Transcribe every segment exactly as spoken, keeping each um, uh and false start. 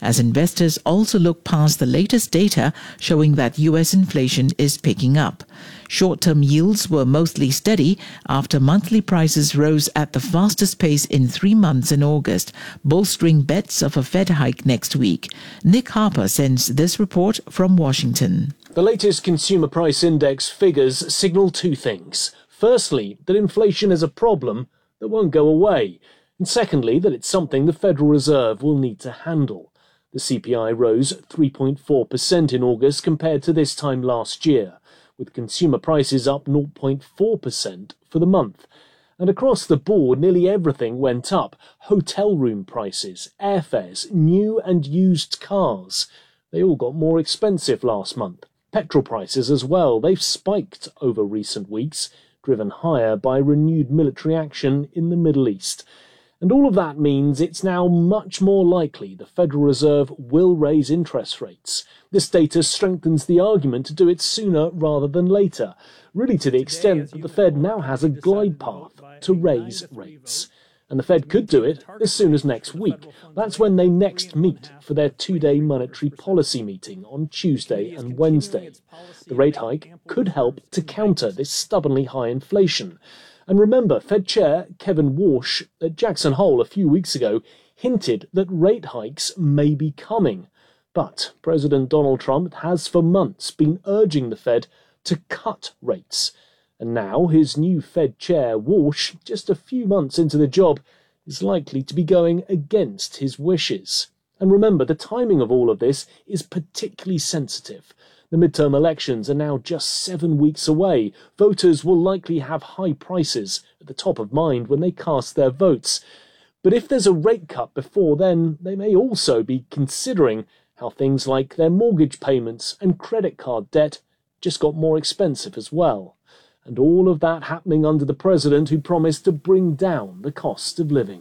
as investors also look past the latest data showing that U S inflation is picking up. Short-term yields were mostly steady after monthly prices rose at the fastest pace in three months in August, bolstering bets of a Fed hike next week. Nick Harper sends this report from Washington. The latest consumer price index figures signal two things. Firstly, that inflation is a problem that won't go away. And secondly, that it's something the Federal Reserve will need to handle. The C P I rose three point four percent in August compared to this time last year, with consumer prices up zero point four percent for the month. And across the board, nearly everything went up. Hotel room prices, airfares, new and used cars. They all got more expensive last month. Petrol prices as well. They've spiked over recent weeks, driven higher by renewed military action in the Middle East. And all of that means it's now much more likely the Federal Reserve will raise interest rates. This data strengthens the argument to do it sooner rather than later, really to the extent that the Fed now has a glide path to raise rates. And the Fed could do it as soon as next week. That's when they next meet for their two-day monetary policy meeting on Tuesday and Wednesday. The rate hike could help to counter this stubbornly high inflation. And remember, Fed Chair Kevin Warsh at Jackson Hole a few weeks ago hinted that rate hikes may be coming. But President Donald Trump has for months been urging the Fed to cut rates. And now his new Fed Chair, Warsh, just a few months into the job, is likely to be going against his wishes. And remember, the timing of all of this is particularly sensitive. The midterm elections are now just seven weeks away. Voters will likely have high prices at the top of mind when they cast their votes. But if there's a rate cut before then, they may also be considering how things like their mortgage payments and credit card debt just got more expensive as well. And all of that happening under the president who promised to bring down the cost of living.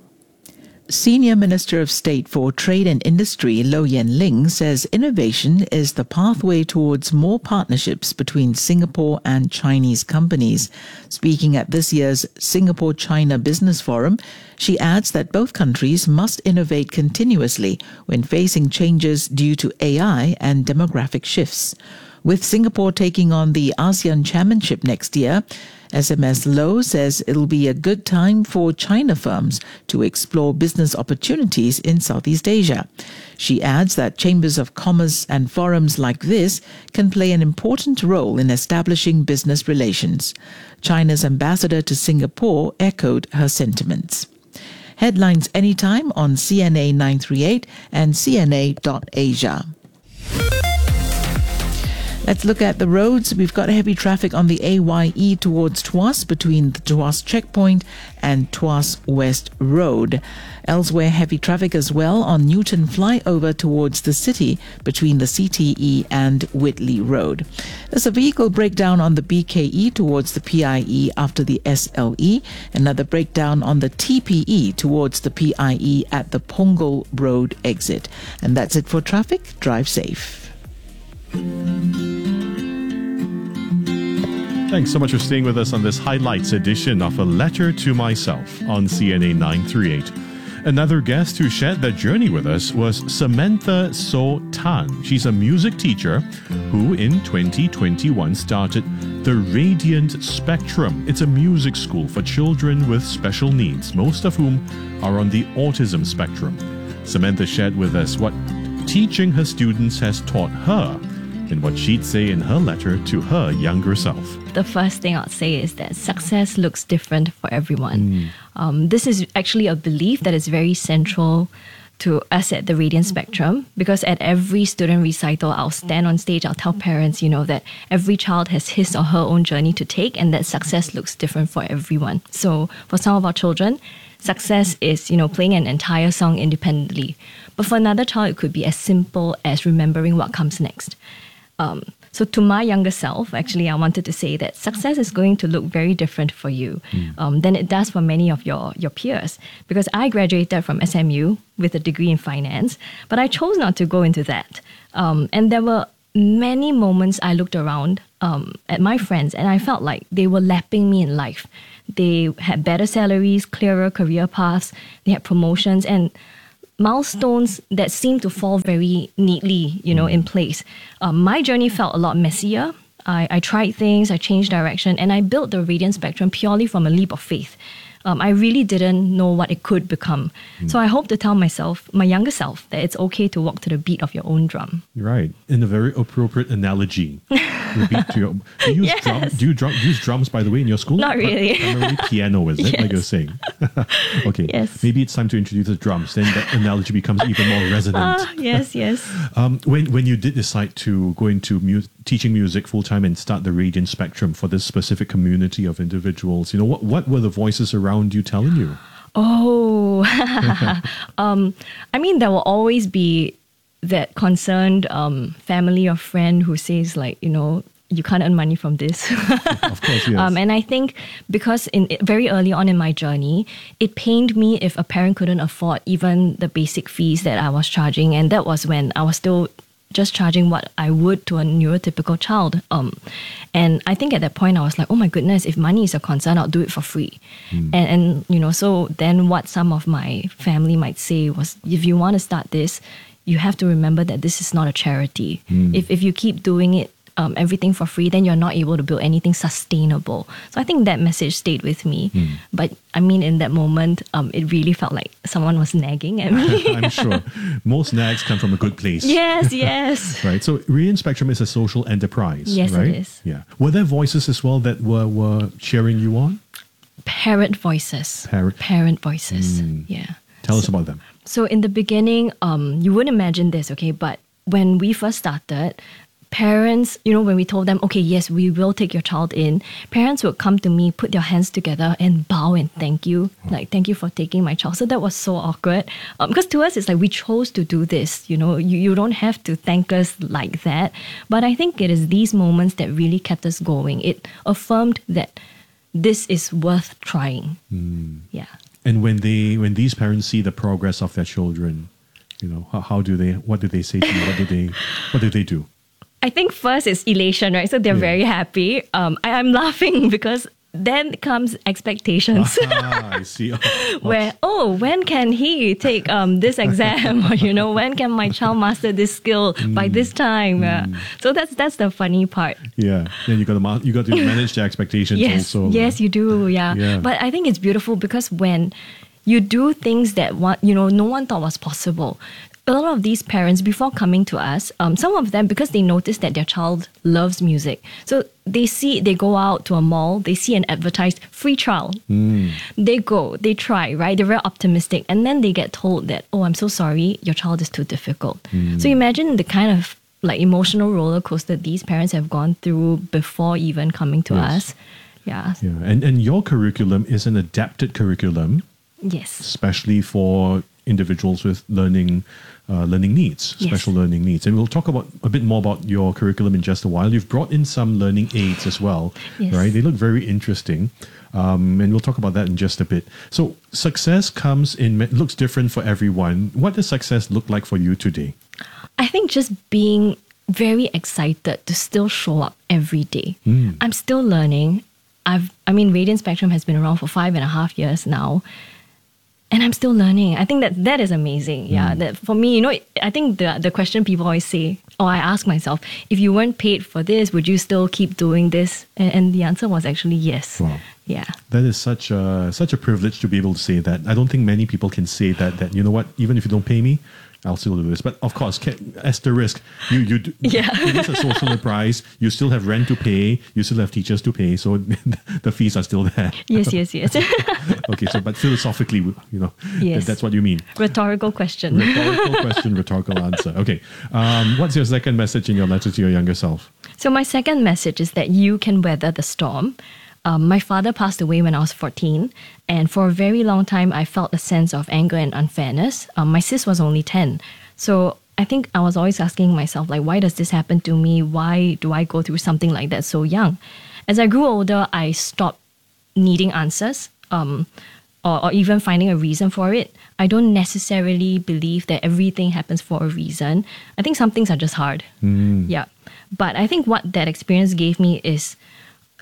Senior Minister of State for Trade and Industry Low Yen Ling says innovation is the pathway towards more partnerships between Singapore and Chinese companies. Speaking at this year's Singapore-China Business Forum, she adds that both countries must innovate continuously when facing changes due to A I and demographic shifts. With Singapore taking on the ASEAN Chairmanship next year, S M S Low says it'll be a good time for China firms to explore business opportunities in Southeast Asia. She adds that chambers of commerce and forums like this can play an important role in establishing business relations. China's ambassador to Singapore echoed her sentiments. Headlines anytime on C N A nine thirty-eight and C N A dot asia. Let's look at the roads. We've got heavy traffic on the A Y E towards Tuas between the Tuas checkpoint and Tuas West Road. Elsewhere, heavy traffic as well on Newton flyover towards the city between the C T E and Whitley Road. There's a vehicle breakdown on the B K E towards the P I E after the S L E. Another breakdown on the T P E towards the P I E at the Punggol Road exit. And that's it for traffic. Drive safe. Thanks so much for staying with us on this highlights edition of A Letter to Myself on C N A nine thirty-eight. Another guest who shared their journey with us was Samantha So Tan. She's a music teacher who in twenty twenty-one started the Radiant Spectrum. It's a music school for children with special needs, most of whom are on the autism spectrum. Samantha shared with us what teaching her students has taught her and what she'd say in her letter to her younger self. The first thing I'll say is that success looks different for everyone. Mm. Um, this is actually a belief that is very central to us at the Radiant Spectrum, because at every student recital, I'll stand on stage, I'll tell parents, you know, that every child has his or her own journey to take and that success looks different for everyone. So for some of our children, success is, you know, playing an entire song independently. But for another child, it could be as simple as remembering what comes next. Um, so to my younger self, actually, I wanted to say that success is going to look very different for you mm. um, than it does for many of your, your peers. Because I graduated from S M U with a degree in finance, but I chose not to go into that. Um, and there were many moments I looked around um, at my friends and I felt like they were lapping me in life. They had better salaries, clearer career paths, they had promotions, and milestones that seem to fall very neatly, you know, in place. Um, my journey felt a lot messier. I, I tried things, I changed direction, and I built the Radiant Spectrum purely from a leap of faith. Um, I really didn't know what it could become. Mm. So I hope to tell myself, my younger self, that it's okay to walk to the beat of your own drum. Right. In a very appropriate analogy. The beat to your, do you use, Yes. drum, do you drum, use drums, by the way, in your school? Not really. Primarily piano, is it? Yes. Like you're saying. Okay. Yes. Maybe it's time to introduce the drums. Then that analogy becomes even more resonant. Ah, yes, yes. Um, when when you did decide to go into mu- teaching music full time and start the Radiant Spectrum for this specific community of individuals, you know, what what were the voices around you telling you? Oh, um, I mean, there will always be that concerned um, family or friend who says, like, you know, you can't earn money from this. Of course, yes. Um, and I think because in very early on in my journey, it pained me if a parent couldn't afford even the basic fees that I was charging. And that was when I was still just charging what I would to a neurotypical child. Um, and I think at that point, I was like, oh my goodness, if money is a concern, I'll do it for free. Mm. And, and, you know, so then what some of my family might say was, if you want to start this, you have to remember that this is not a charity. Mm. If, if you keep doing it, Um, everything for free, then you're not able to build anything sustainable. So I think that message stayed with me. Mm. But I mean, in that moment, um, it really felt like someone was nagging at me. I'm sure. Most nags come from a good place. Yes, yes. Right. So Radiant Spectrum is a social enterprise. Yes, right? it is. Yeah. Were there voices as well that were, were cheering you on? Parent voices. Parent. Parent voices. Mm. Yeah. Tell so, us about them. So in the beginning, um, you wouldn't imagine this, okay? But when we first started, parents, you know, when we told them, okay, yes, we will take your child in, parents would come to me, put their hands together and bow and thank you. Like, thank you for taking my child. So that was so awkward. Um, because to us, it's like we chose to do this. You know, you, you don't have to thank us like that. But I think it is these moments that really kept us going. It affirmed that this is worth trying. Mm. Yeah. And when they, when these parents see the progress of their children, you know, how, how do they, what do they say to you? What do they, what do they do? I think first is elation, right? So they're Yeah. very happy. Um, I, I'm laughing because then comes expectations. Ah, I see. Oh, Where, oh, when can he take um, this exam? Or, you know, when can my child master this skill mm. by this time? Mm. Uh, so that's that's the funny part. Yeah. Then you got to ma- you got to manage the expectations Yes, also. yes, you do. Yeah. Yeah. But I think it's beautiful because when you do things that one, you know, no one thought was possible. A lot of these parents, before coming to us, um, some of them, because they notice that their child loves music, so they see, they go out to a mall, they see an advertised free trial. Mm. They go, they try, right? They're very optimistic. And then they get told that, oh, I'm so sorry, your child is too difficult. Mm. So imagine the kind of like emotional roller coaster these parents have gone through before even coming to Yes. us. Yeah. Yeah. And, and your curriculum is an adapted curriculum. Yes. Especially for individuals with learning uh, learning needs, Yes. special learning needs. And we'll talk about a bit more about your curriculum in just a while. You've brought in some learning aids as well, Yes. right? They look very interesting. Um, and we'll talk about that in just a bit. So success comes in, looks different for everyone. What does success look like for you today? I think just being very excited to still show up every day. Mm. I'm still learning. I've, I mean, Radiant Spectrum has been around for five and a half years now. And I'm still learning. I think that that is amazing. Yeah, mm. that for me, you know, I think the the question people always say, or I ask myself, if you weren't paid for this, would you still keep doing this? And, and the answer was actually yes. Wow. Yeah. That is such a such a privilege to be able to say that. I don't think many people can say that. That you know what, even if you don't pay me, I'll still do this. But of course, asterisk, you you do, yeah. it is a social enterprise. You still have rent to pay. You still have teachers to pay. So the fees are still there. Yes, yes, yes. Okay, so but philosophically, you know, yes. that's what you mean. Rhetorical question. Rhetorical question, rhetorical answer. Okay, um, what's your second message in your letter to your younger self? So my second message is that you can weather the storm. Um, my father passed away when I was fourteen, and for a very long time, I felt a sense of anger and unfairness. Um, my sis was only ten. So I think I was always asking myself, like, why does this happen to me? Why do I go through something like that so young? As I grew older, I stopped needing answers um, or, or even finding a reason for it. I don't necessarily believe that everything happens for a reason. I think some things are just hard. Mm. Yeah. But I think what that experience gave me is that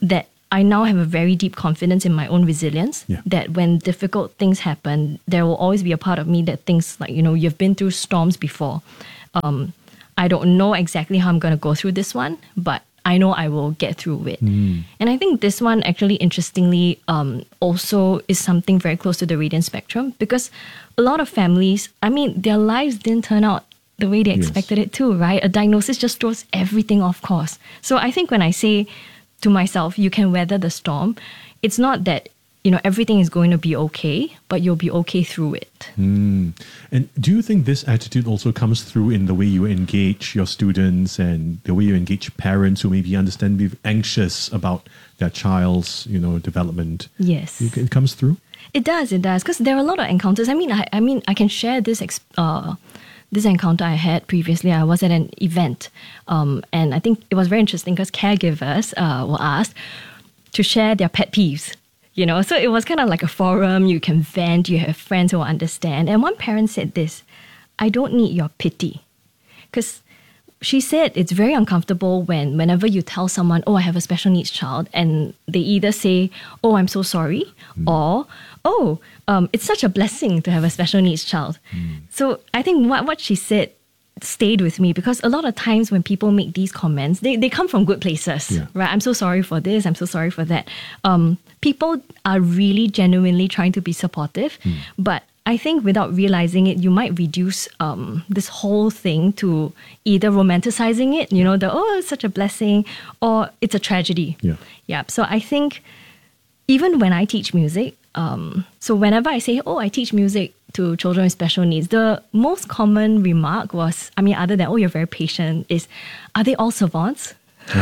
I now have a very deep confidence in my own resilience. Yeah. That when difficult things happen, there will always be a part of me that thinks like, you know, you've been through storms before. Um, I don't know exactly how I'm going to go through this one, but I know I will get through it. Mm. And I think this one actually, interestingly, um, also is something very close to the radiant spectrum, because a lot of families, I mean, their lives didn't turn out the way they expected yes. it to, right? A diagnosis just throws everything off course. So I think when I say to myself, you can weather the storm, it's not that, you know, everything is going to be okay, but you'll be okay through it. Mm. And do you think this attitude also comes through in the way you engage your students and the way you engage parents who maybe understand, be anxious about their child's, you know, development? Yes. It comes through? It does, it does. Because there are a lot of encounters. I mean, I, I mean, I can share this ex- uh, this encounter I had previously. I was at an event, um, and I think it was very interesting because caregivers uh, were asked to share their pet peeves. You know, so it was kind of like a forum. You can vent, you have friends who will understand. And one parent said this, I don't need your pity. Because she said it's very uncomfortable when whenever you tell someone, oh, I have a special needs child, and they either say, oh, I'm so sorry, mm. or, oh, um, it's such a blessing to have a special needs child. Mm. So I think what, what she said stayed with me, because a lot of times when people make these comments, they, they come from good places, yeah. right? I'm so sorry for this, I'm so sorry for that. Um, people are really genuinely trying to be supportive, mm. but I think without realizing it, you might reduce um, this whole thing to either romanticizing it, you know, the, oh, it's such a blessing, or it's a tragedy. Yeah. Yeah. So I think even when I teach music, um, so whenever I say, oh, I teach music to children with special needs, the most common remark was, I mean, other than, oh, you're very patient, is, are they all savants?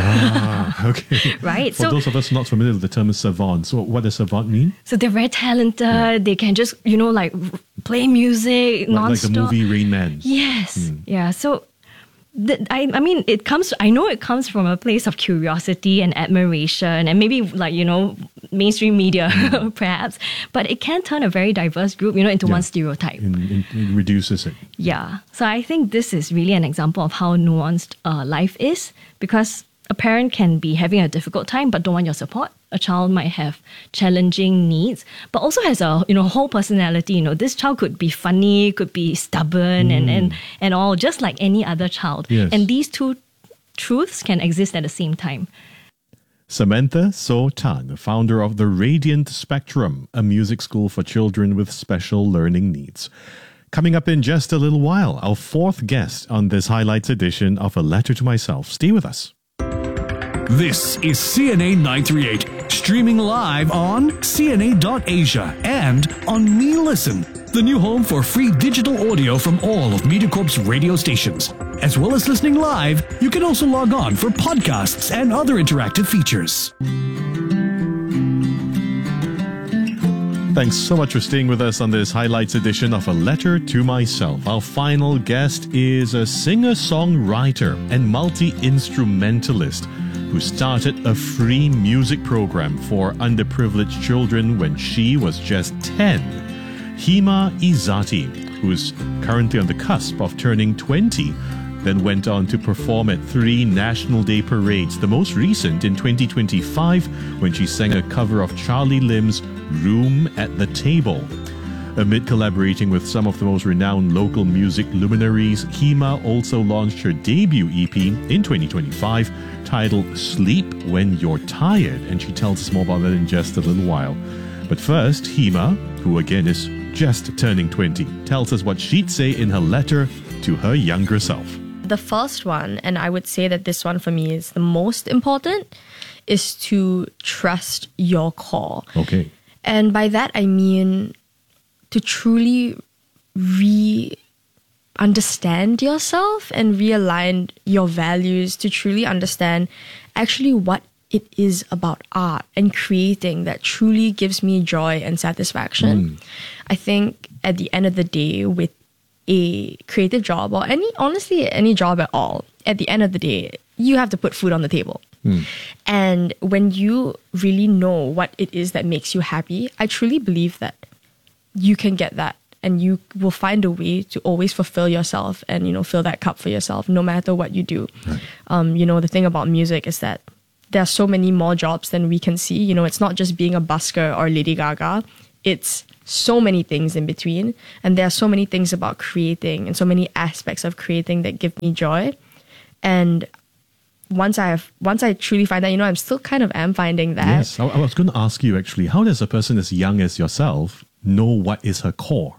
Ah, okay. Right. For so, those of us not familiar with the term savant, so what does savant mean? So they're very talented. Yeah. They can just, you know, like play music like, non-stop. Like the movie Rain Man. Yes. Mm. Yeah. So the, I, I mean, it comes, I know it comes from a place of curiosity and admiration and maybe like, you know, mainstream media mm. perhaps, but it can turn a very diverse group, you know, into yeah. one stereotype. In, in, it reduces it. Yeah. So I think this is really an example of how nuanced uh, life is, because a parent can be having a difficult time but don't want your support. A child might have challenging needs, but also has a, you know, whole personality. You know, this child could be funny, could be stubborn mm. and, and, and all, just like any other child. Yes. And these two truths can exist at the same time. Samantha So Tan, the founder of the Radiant Spectrum, a music school for children with special learning needs. Coming up in just a little while, our fourth guest on this highlights edition of A Letter to Myself. Stay with us. This is C N A nine three eight, streaming live on C N A dot Asia and on Me Listen, the new home for free digital audio from all of MediaCorp's radio stations. As well as listening live, you can also log on for podcasts and other interactive features. Thanks so much for staying with us on this highlights edition of A Letter to Myself. Our final guest is a singer-songwriter and multi-instrumentalist who started a free music program for underprivileged children when she was just ten. Hima Izzati, who is currently on the cusp of turning twenty, then went on to perform at three National Day parades, the most recent in twenty twenty-five when she sang a cover of Charlie Lim's Room at the Table. Amid collaborating with some of the most renowned local music luminaries, Hima also launched her debut E P in twenty twenty-five titled Sleep When You're Tired, and she tells us more about that in just a little while. But first, Hima, who again is just turning twenty, tells us what she'd say in her letter to her younger self. The first one, and I would say that this one for me is the most important, is to trust your core. Okay. And by that I mean to truly re understand yourself and realign your values, to truly understand actually what it is about art and creating that truly gives me joy and satisfaction. Mm. I think at the end of the day, with a creative job or any, honestly, any job at all, at the end of the day, you have to put food on the table. Mm. And when you really know what it is that makes you happy, I truly believe that you can get that and you will find a way to always fulfill yourself and, you know, fill that cup for yourself no matter what you do. Right. Um, you know, the thing about music is that there are so many more jobs than we can see. You know, it's not just being a busker or Lady Gaga. It's so many things in between. And there are so many things about creating and so many aspects of creating that give me joy. And once I have, once I truly find that, you know, I'm still kind of am finding that. Yes, I, I was going to ask you actually, how does a person as young as yourself know what is her core?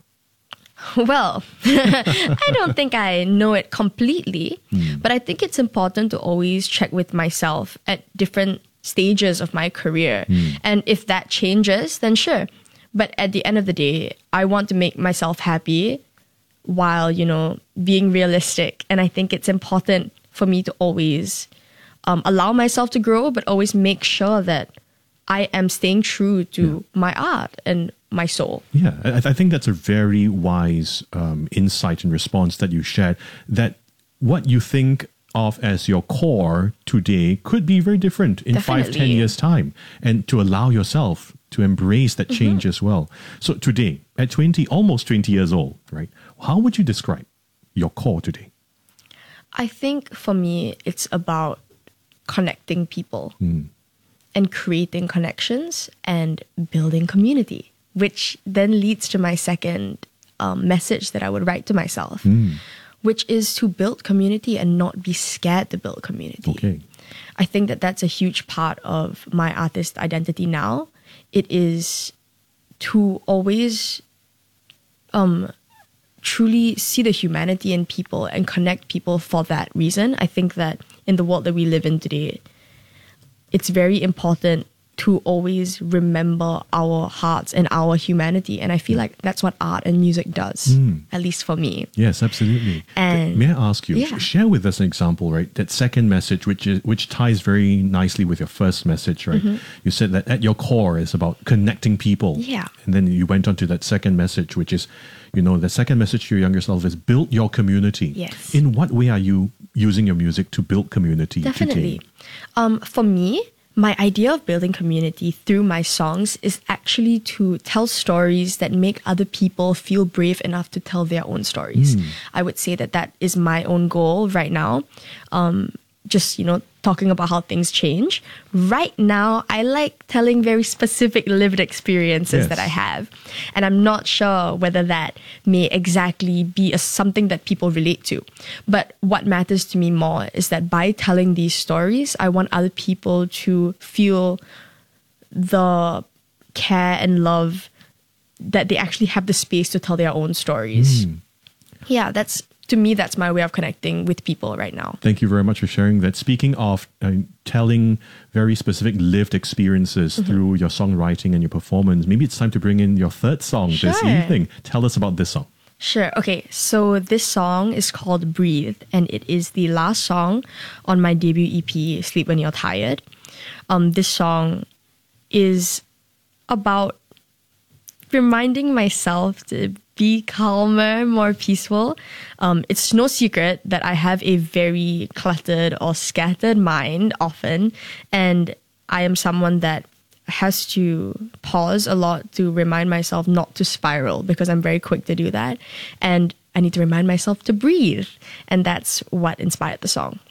Well, I don't think I know it completely, Hmm. but I think it's important to always check with myself at different stages of my career. Hmm. And if that changes, then sure. But at the end of the day, I want to make myself happy while, you know, being realistic. And I think it's important for me to always um, allow myself to grow, but always make sure that I am staying true to my art and my soul. Yeah, I, I think that's a very wise um, insight and response that you shared, that what you think of as your core today could be very different in five, ten Definitely. years' time, and to allow yourself to embrace that change as well. So today, at twenty, almost twenty years old, right? How would you describe your core today? I think for me, it's about connecting people and creating connections and building community, which then leads to my second um, message that I would write to myself, which is to build community and not be scared to build community. Okay. I think that that's a huge part of my artist identity now. It is to always um, truly see the humanity in people and connect people for that reason. I think that in the world that we live in today, it's very important to always remember our hearts and our humanity. And I feel like that's what art and music does, at least for me. Yes, absolutely. And- May I ask you, Yeah. sh- share with us an example, right? That second message, which is which ties very nicely with your first message, right? You said that at your core is about connecting people. Yeah. And then you went on to that second message, which is, you know, the second message to your younger self is build your community. Yes. In what way are you using your music to build community Definitely. today? Um, for me, my idea of building community through my songs is actually to tell stories that make other people feel brave enough to tell their own stories. I would say that that is my own goal right now. Um, just, you know, talking about how things change. Right now, I like telling very specific lived experiences Yes. that I have. And I'm not sure whether that may exactly be a, something that people relate to. But what matters to me more is that by telling these stories, I want other people to feel the care and love that they actually have the space to tell their own stories. Yeah, that's, to me, that's my way of connecting with people right now. Thank you very much for sharing that. Speaking of uh, telling very specific lived experiences Mm-hmm. through your songwriting and your performance, maybe it's time to bring in your third song this Sure. evening. Tell us about this song. Sure. Okay. So this song is called Breathe, and it is the last song on my debut E P, Sleep When You're Tired. Um, this song is about reminding myself to be calmer, more peaceful. Um, it's no secret that I have a very cluttered or scattered mind often, and I am someone that has to pause a lot to remind myself not to spiral, because I'm very quick to do that. And I need to remind myself to breathe. And that's what inspired the song.